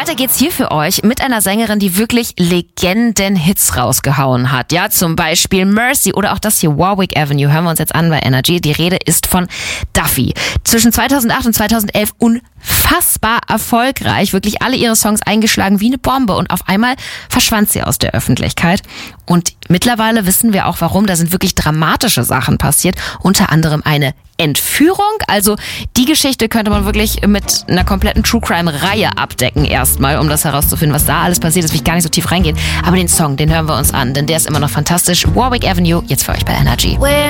Weiter geht's hier für euch mit einer Sängerin, die wirklich Legenden-Hits rausgehauen hat. Ja, zum Beispiel Mercy oder auch das hier Warwick Avenue. Hören wir uns jetzt an bei Energy. Die Rede ist von Duffy. Zwischen 2008 und 2011 unfassbar erfolgreich. Wirklich alle ihre Songs eingeschlagen wie eine Bombe. Und auf einmal verschwand sie aus der Öffentlichkeit. Und mittlerweile wissen wir auch warum. Da sind wirklich dramatische Sachen passiert. Unter anderem eine Entführung. Also die Geschichte könnte man wirklich mit einer kompletten True-Crime-Reihe abdecken erstmal, um das herauszufinden, was da alles passiert ist. Will ich gar nicht so tief reingehen. Aber den Song, den hören wir uns an, denn der ist immer noch fantastisch. Warwick Avenue, jetzt für euch bei Energy.